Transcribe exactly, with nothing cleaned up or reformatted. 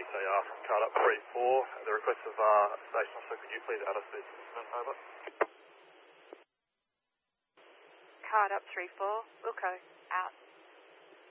A R from card up three four. At the request of uh, station officer, could you please add us to this incident? Over. Card up three four. Wilco, out.